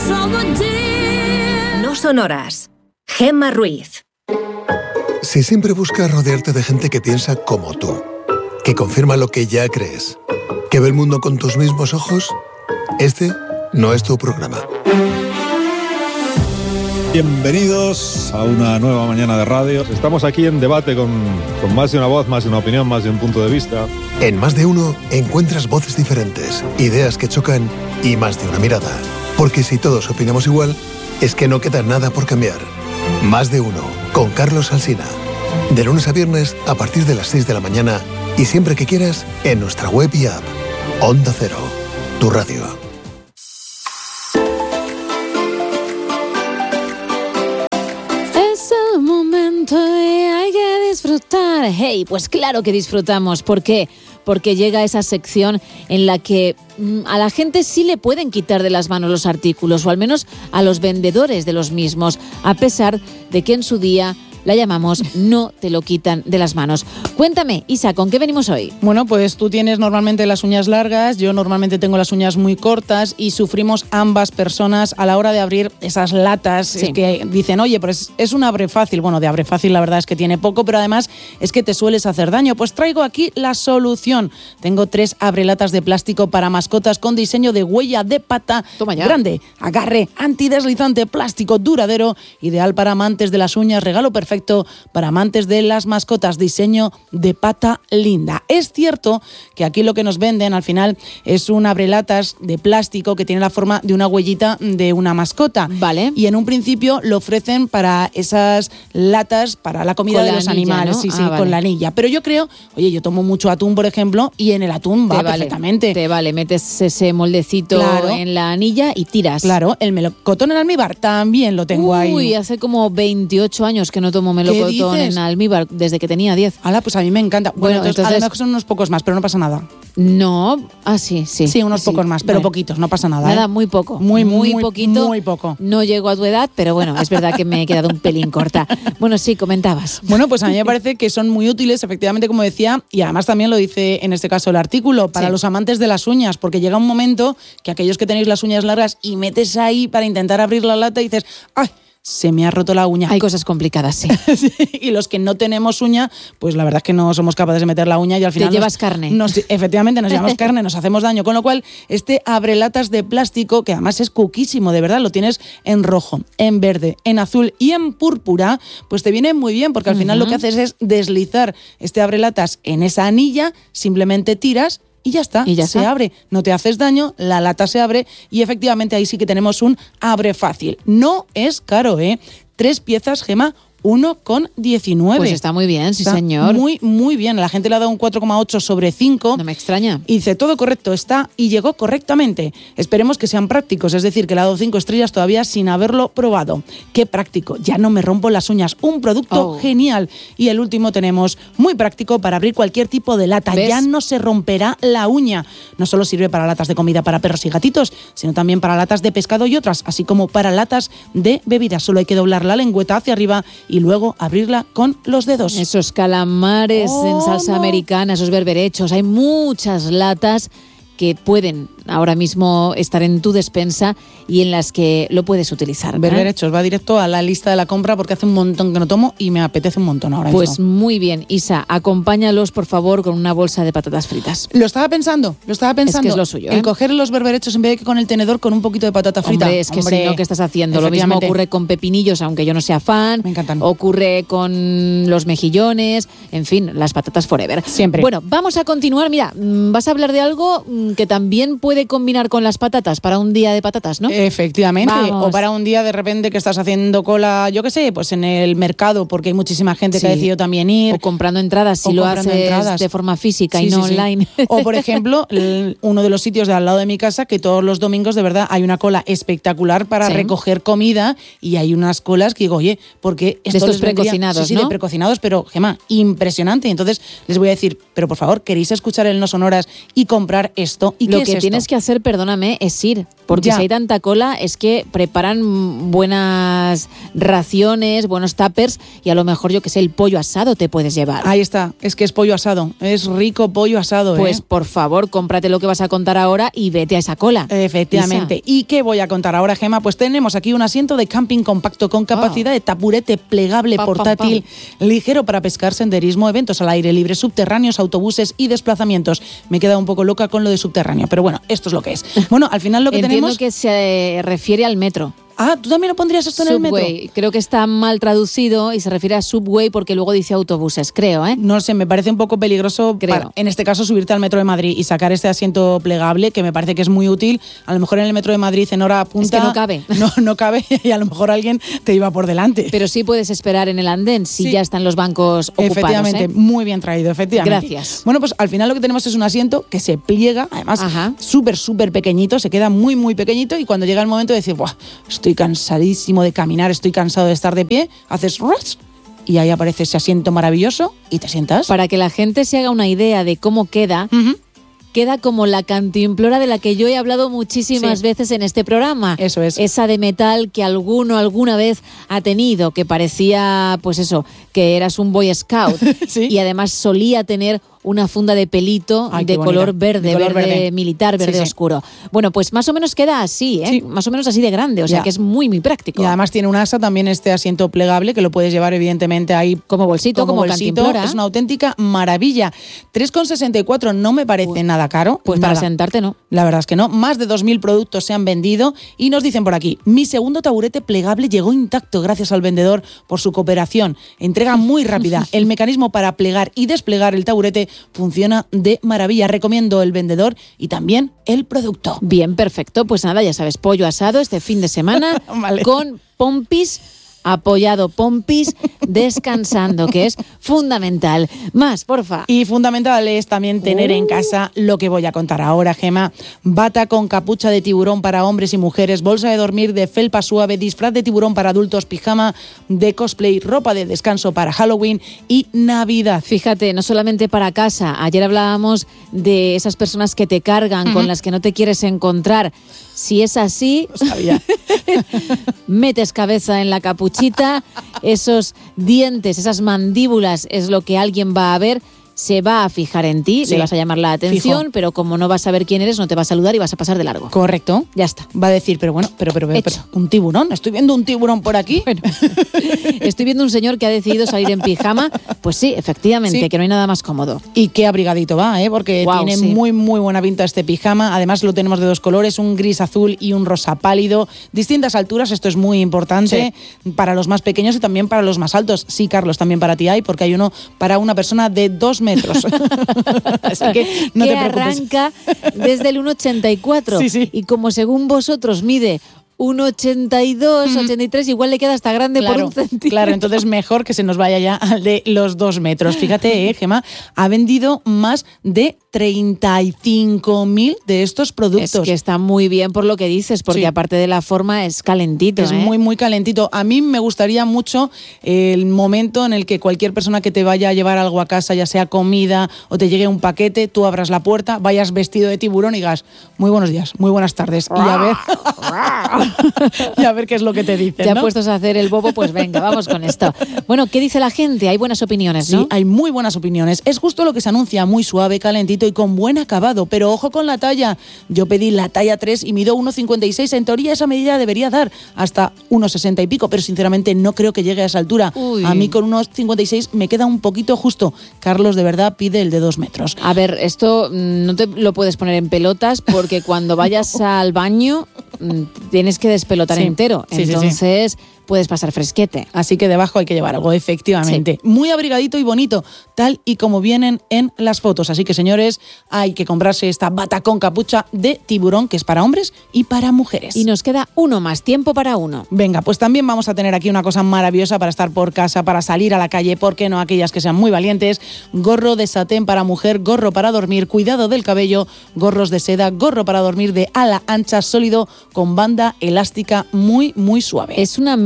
No sonoras. Gemma Ruiz. Si siempre buscas rodearte de gente que piensa como tú, que confirma lo que ya crees, que ve el mundo con tus mismos ojos, este no es tu programa. Bienvenidos a una nueva mañana de radio. Estamos aquí en debate con más de una voz, más de una opinión, más de un punto de vista. En Más de Uno encuentras voces diferentes, ideas que chocan y más de una mirada. Porque si todos opinamos igual, es que no queda nada por cambiar. Más de Uno, con Carlos Alsina. De lunes a viernes a partir de las 6 de la mañana y siempre que quieras en nuestra web y app. Onda Cero, tu radio. Es el momento y hay que disfrutar. Hey, pues claro que disfrutamos. ¿Por qué? Porque llega esa sección en la que a la gente sí le pueden quitar de las manos los artículos, o al menos a los vendedores de los mismos, a pesar de que en su día la llamamos no te lo quitan de las manos. Cuéntame, Isa, ¿con qué venimos hoy? Bueno, pues tú tienes normalmente las uñas largas, yo normalmente tengo las uñas muy cortas y sufrimos ambas personas a la hora de abrir esas latas. Sí. Que dicen, oye, pues es un abre fácil. Bueno, de abre fácil la verdad es que tiene poco, pero además es que te sueles hacer daño. Pues traigo aquí la solución. Tengo 3 abrelatas de plástico para mascotas con diseño de huella de pata grande, agarre, antideslizante, plástico duradero, ideal para amantes de las uñas, regalo perfecto para amantes de las mascotas, diseño de pata linda. Es cierto que aquí lo que nos venden al final es un abrelatas de plástico que tiene la forma de una huellita de una mascota. Vale. Y en un principio lo ofrecen para esas latas para la comida de los animales, ¿no? Sí, vale. Con la anilla. Pero yo creo, oye, yo tomo mucho atún, por ejemplo, y en el atún va perfectamente. Te vale, metes ese moldecito en la anilla y tiras. Claro, el melocotón en almíbar también lo tengo ahí. Uy, hace como 28 años que no tomo melocotón en almíbar, desde que tenía 10. Hala, pues a mí me encanta. Bueno, entonces a lo mejor son unos pocos más, pero no pasa nada. No, sí. Sí, unos pocos más, pero poquitos, no pasa nada. Nada, muy poco. Muy poquito. Muy poco. No llego a tu edad, pero bueno, es verdad que me he quedado un pelín corta. Bueno, sí, comentabas. Bueno, pues a mí me parece que son muy útiles, efectivamente, como decía, y además también lo dice en este caso el artículo, para los amantes de las uñas, porque llega un momento que aquellos que tenéis las uñas largas y metes ahí para intentar abrir la lata y dices, ¡ay! Se me ha roto la uña. Hay cosas complicadas, sí. Y los que no tenemos uña, pues la verdad es que no somos capaces de meter la uña y al final... Te llevas carne. Efectivamente, nos llevamos carne, nos hacemos daño. Con lo cual, este abrelatas de plástico, que además es cuquísimo, de verdad, lo tienes en rojo, en verde, en azul y en púrpura, pues te viene muy bien, porque al final lo que haces es deslizar este abrelatas en esa anilla, simplemente tiras y ya está, se abre, no te haces daño, la lata se abre y efectivamente ahí sí que tenemos un abre fácil. No es caro, 3 piezas, Gemma, 1,19. Pues está muy bien, sí, señor. Muy, muy bien. La gente le ha dado un 4,8 sobre 5. No me extraña. Y dice, todo correcto está y llegó correctamente. Esperemos que sean prácticos, es decir, que le ha dado 5 estrellas todavía sin haberlo probado. Qué práctico, ya no me rompo las uñas. Un producto genial. Y el último tenemos muy práctico para abrir cualquier tipo de lata. ¿Ves? Ya no se romperá la uña. No solo sirve para latas de comida para perros y gatitos, sino también para latas de pescado y otras, así como para latas de bebidas. Solo hay que doblar la lengüeta hacia arriba y luego abrirla con los dedos. Esos calamares en salsa americana, esos berberechos, hay muchas latas que pueden ahora mismo estar en tu despensa y en las que lo puedes utilizar. Berberechos, va directo a la lista de la compra porque hace un montón que no tomo y me apetece un montón ahora mismo. Pues muy bien, Isa, acompáñalos por favor con una bolsa de patatas fritas. Lo estaba pensando. Es que es lo suyo, El coger los berberechos en vez de que con el tenedor con un poquito de patata frita. Hombre, es que si no, ¿qué estás haciendo? Lo mismo ocurre con pepinillos, aunque yo no sea fan. Me encantan. Ocurre con los mejillones, en fin, las patatas forever. Siempre. Bueno, vamos a continuar. Mira, vas a hablar de algo que también puede combinar con las patatas para un día de patatas, ¿no? Efectivamente. Vamos. O para un día de repente que estás haciendo cola, yo qué sé, pues en el mercado, porque hay muchísima gente que ha decidido también ir. O comprando entradas, si lo haces de forma física y no online. O, por ejemplo, uno de los sitios de al lado de mi casa, que todos los domingos, de verdad, hay una cola espectacular para recoger comida y hay unas colas que digo, oye, porque esto de estos precocinados, ¿no? de precocinados, pero, Gemma, impresionante. Y entonces les voy a decir, pero por favor, ¿queréis escuchar el No Sonoras y comprar esto? ¿Y lo qué que es esto? tienes que hacer, perdóname, es ir Porque Ya. si hay tanta cola es que preparan buenas raciones, buenos tuppers y a lo mejor, yo que sé, el pollo asado te puedes llevar. Ahí está, es que es pollo asado, es rico pollo asado. Pues por favor, cómprate lo que vas a contar ahora y vete a esa cola. Efectivamente. Isa. ¿Y qué voy a contar ahora, Gema? Pues tenemos aquí un asiento de camping compacto con capacidad de taburete plegable, portátil, ligero para pescar, senderismo, eventos al aire libre, subterráneos, autobuses y desplazamientos. Me he quedado un poco loca con lo de subterráneo, pero bueno, esto es lo que es. Bueno, al final lo que Entiendo tenemos... que se refiere al metro. Ah, ¿tú también lo pondrías esto en el metro? Subway. Creo que está mal traducido y se refiere a subway porque luego dice autobuses, creo, ¿eh? No sé, me parece un poco peligroso, Creo. en este caso, subirte al metro de Madrid y sacar este asiento plegable, que me parece que es muy útil. A lo mejor en el metro de Madrid, en hora punta... Es que no cabe. No cabe y a lo mejor alguien te iba por delante. Pero sí puedes esperar en el andén si Sí. ya están los bancos ocupados. Efectivamente, ¿eh? muy bien traído, efectivamente. Gracias. Bueno, pues al final lo que tenemos es un asiento que se pliega, además Ajá. súper pequeñito, se queda muy pequeñito y cuando llega el momento de decir, ¡buah! Estoy cansadísimo de caminar, estoy cansado de estar de pie, haces rush y ahí aparece ese asiento maravilloso y te sientas. Para que la gente se haga una idea de cómo queda, Ujú. queda como la cantimplora de la que yo he hablado muchísimas veces en este programa. Eso es. Esa de metal que alguna vez ha tenido, que parecía, pues eso, que eras un Boy Scout. Sí. Y además solía tener una funda de pelito Ay, de qué bonita. color verde, De color verde. militar, verde Sí, sí. oscuro. Bueno, pues más o menos queda así, ¿eh? Sí. Más o menos así de grande, o sea Ya. que es muy práctico. Y además tiene un asa también este asiento plegable que lo puedes llevar evidentemente ahí Como bolsito, como cantimplora. Es una auténtica maravilla. 3,64 no me parece nada caro. Pues para nada. sentarte no. La verdad es que no. Más de 2.000 productos se han vendido y nos dicen por aquí, mi segundo taburete plegable llegó intacto gracias al vendedor por su cooperación. Entrega muy rápida. El mecanismo para plegar y desplegar el taburete funciona de maravilla. Recomiendo el vendedor y también el producto. Bien, perfecto. Pues nada, ya sabes, pollo asado este fin de semana Vale. con pompis, apoyado pompis, descansando, que es fundamental. Más, porfa. Y fundamental es también tener en casa lo que voy a contar ahora, Gema. Bata con capucha de tiburón para hombres y mujeres, bolsa de dormir de felpa suave, disfraz de tiburón para adultos, pijama de cosplay, ropa de descanso para Halloween y Navidad. Fíjate, no solamente para casa. Ayer hablábamos de esas personas que te cargan, con las que no te quieres encontrar. Si es así, Sabía. metes cabeza en la capuchita, esos dientes, esas mandíbulas es lo que alguien va a ver, se va a fijar en ti, Sí. le vas a llamar la atención, Fijo. pero como no vas a ver quién eres, no te va a saludar y vas a pasar de largo. Correcto. Ya está. Va a decir, pero bueno, pero, Hecho. un tiburón, estoy viendo un tiburón por aquí. Bueno, estoy viendo un señor que ha decidido salir en pijama. Pues sí, efectivamente, Sí. que no hay nada más cómodo. Y qué abrigadito va, ¿eh? Porque Guau, tiene sí. muy buena pinta este pijama. Además lo tenemos de dos colores, un gris azul y un rosa pálido. Distintas alturas, esto es muy importante para los más pequeños y también para los más altos. Sí, Carlos, también para ti hay, porque hay uno para una persona de 2 metros. Así que no que te preocupes. arranca desde el 1,84. Sí, sí. Y como según vosotros mide 1,82, 83, igual le queda hasta grande por un centímetro. Claro, entonces mejor que se nos vaya ya al de los 2 metros. Fíjate, Gemma, ha vendido más de 35.000 de estos productos. Es que está muy bien por lo que dices, porque Sí. aparte de la forma es calentito. Es ¿eh? muy calentito. A mí me gustaría mucho el momento en el que cualquier persona que te vaya a llevar algo a casa, ya sea comida o te llegue un paquete, tú abras la puerta, vayas vestido de tiburón y digas, muy buenos días, muy buenas tardes. Y a ver, y a ver qué es lo que te dicen, Ya ¿no? puestos a hacer el bobo, pues venga, vamos con esto. Bueno, ¿qué dice la gente? Hay buenas opiniones, ¿no? Sí, hay muy buenas opiniones. Es justo lo que se anuncia, muy suave, calentito y con buen acabado. Pero ojo con la talla. Yo pedí la talla 3 y mido 1,56. En teoría esa medida debería dar hasta 1,60 y pico, pero sinceramente no creo que llegue a esa altura. Uy. A mí con 1,56 me queda un poquito justo. Carlos de verdad pide el de 2 metros. A ver, esto no te lo puedes poner en pelotas porque cuando vayas al baño tienes que despelotar Sí. entero. Sí, sí, sí. Entonces puedes pasar fresquete. Así que debajo hay que llevar algo, efectivamente. Muy abrigadito y bonito, tal y como vienen en las fotos. Así que, señores, hay que comprarse esta bata con capucha de tiburón, que es para hombres y para mujeres. Y nos queda uno más, tiempo para uno. Venga, pues también vamos a tener aquí una cosa maravillosa para estar por casa, para salir a la calle, ¿por qué no? Aquellas que sean muy valientes. Gorro de satén para mujer, gorro para dormir, cuidado del cabello, gorros de seda, gorro para dormir de ala ancha, sólido, con banda elástica muy suave. Es una mezcla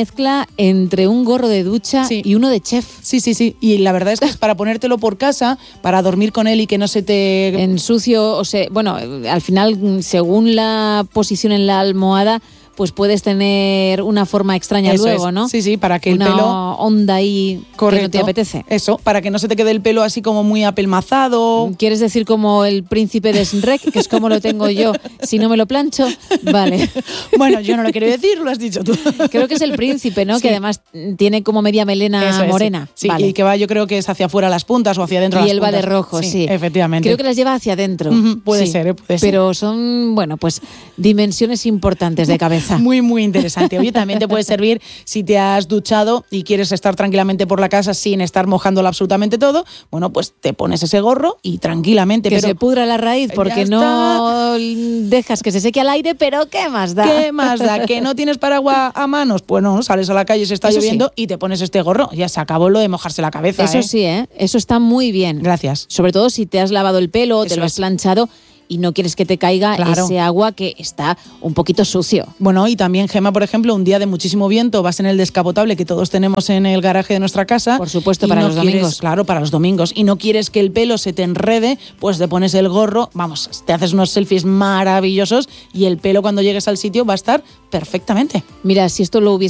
mezcla entre un gorro de ducha y uno de chef. Sí. Y la verdad es que es para ponértelo por casa, para dormir con él y que no se te ensucio, o sea, bueno, al final, según la posición en la almohada, pues puedes tener una forma extraña luego, ¿no? Sí, para que una el pelo... onda ahí que no te apetece. Eso, para que no se te quede el pelo así como muy apelmazado. ¿Quieres decir como el príncipe de Shrek, que es como lo tengo yo, si no me lo plancho? Vale. Bueno, yo no lo quiero decir, lo has dicho tú. Creo que es el príncipe, ¿no? Sí. Que además tiene como media melena morena. Sí, vale. Y que va, yo creo que es hacia afuera las puntas o hacia adentro las puntas. Y él va de rojo, sí. Efectivamente. Creo que las lleva hacia adentro. Puede ser. Pero son, bueno, pues dimensiones importantes de cabeza. Muy, muy interesante. Oye, también te puede servir si te has duchado y quieres estar tranquilamente por la casa sin estar mojándolo absolutamente todo. Bueno, pues te pones ese gorro y tranquilamente. Que se pudra la raíz porque no dejas que se seque al aire, pero ¿qué más da? ¿Qué más da? ¿Que no tienes paraguas a manos? Pues no, sales a la calle, se está lloviendo y te pones este gorro. Ya se acabó lo de mojarse la cabeza. Eso sí, eso está muy bien. Gracias. Sobre todo si te has lavado el pelo o te lo has planchado y no quieres que te caiga ese agua que está un poquito sucio. Bueno, y también, Gemma, por ejemplo, un día de muchísimo viento, vas en el descapotable que todos tenemos en el garaje de nuestra casa. Por supuesto, para los domingos. Claro, para los domingos. Y no quieres que el pelo se te enrede, pues te pones el gorro, vamos, te haces unos selfies maravillosos y el pelo cuando llegues al sitio va a estar perfectamente. Mira, si esto lo hubiese